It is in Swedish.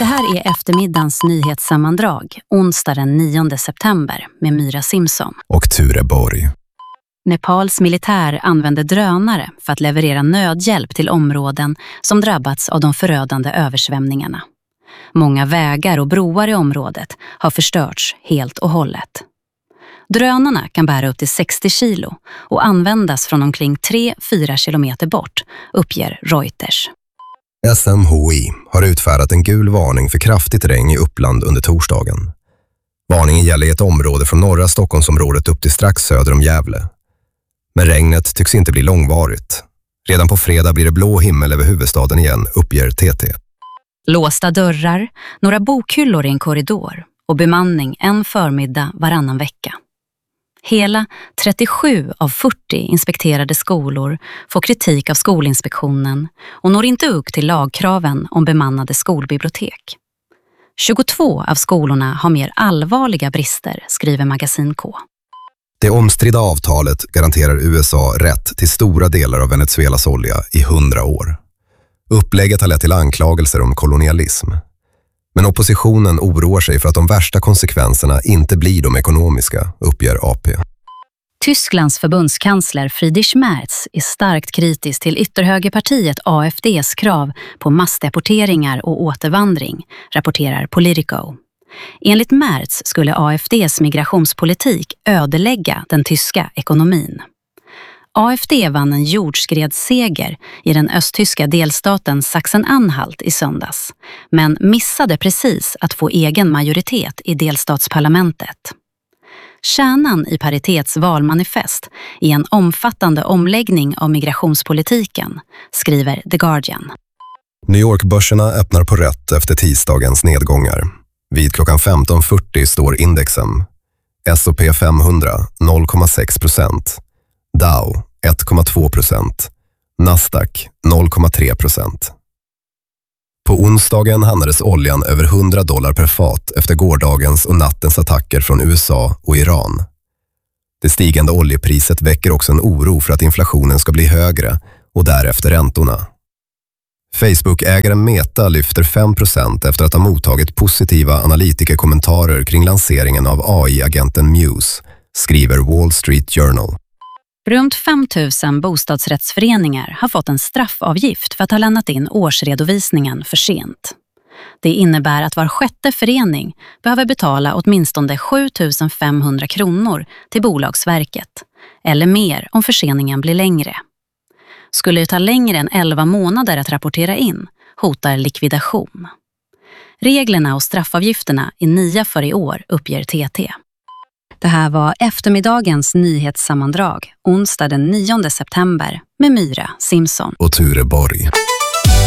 Det här är eftermiddagens nyhetssammandrag, onsdag den 9 september med Myra Simpson och Ture Borg. Nepals militär använder drönare för att leverera nödhjälp till områden som drabbats av de förödande översvämningarna. Många vägar och broar i området har förstörts helt och hållet. Drönarna kan bära upp till 60 kilo och användas från omkring 3-4 kilometer bort, uppger Reuters. SMHI har utfärdat en gul varning för kraftigt regn i Uppland under torsdagen. Varningen gäller i ett område från norra Stockholmsområdet upp till strax söder om Gävle. Men regnet tycks inte bli långvarigt. Redan på fredag blir det blå himmel över huvudstaden igen, uppger TT. Låsta dörrar, några bokhyllor i en korridor och bemanning en förmiddag varannan vecka. Hela 37 av 40 inspekterade skolor får kritik av Skolinspektionen och når inte upp till lagkraven om bemannade skolbibliotek. 22 av skolorna har mer allvarliga brister, skriver Magasin K. Det omstridda avtalet garanterar USA rätt till stora delar av Venezuelas olja i 100 år. Upplägget har lett till anklagelser om kolonialism. Men oppositionen oroar sig för att de värsta konsekvenserna inte blir de ekonomiska, uppger AP. Tysklands förbundskansler Friedrich Merz är starkt kritisk till ytterhögerpartiet AfDs krav på massdeporteringar och återvandring, rapporterar Politico. Enligt Merz skulle AfDs migrationspolitik ödelägga den tyska ekonomin. AfD vann en jordskredsseger i den östtyska delstaten Sachsen-Anhalt i söndags, men missade precis att få egen majoritet i delstatsparlamentet. Kärnan i Paritets valmanifest är en omfattande omläggning av migrationspolitiken, skriver The Guardian. New York-börserna öppnar på rött efter tisdagens nedgångar. Vid klockan 15.40 står indexen S&P 500 0,6%, Dow 1,2%, Nasdaq 0,3%. På onsdagen handlades oljan över $100 per fat efter gårdagens och nattens attacker från USA och Iran. Det stigande oljepriset väcker också en oro för att inflationen ska bli högre och därefter räntorna. Facebook-ägaren Meta lyfter 5% efter att ha mottagit positiva analytikerkommentarer kring lanseringen av AI-agenten Muse, skriver Wall Street Journal. Runt 5 000 bostadsrättsföreningar har fått en straffavgift för att ha lämnat in årsredovisningen för sent. Det innebär att var sjätte förening behöver betala åtminstone 7 500 kronor till Bolagsverket, eller mer om förseningen blir längre. Skulle det ta längre än 11 månader att rapportera in, hotar likvidation. Reglerna och straffavgifterna är nya för i år, uppger TT. Det här var eftermiddagens nyhetssammandrag, onsdag den 9 september med Myra Simpson och Ture Borg.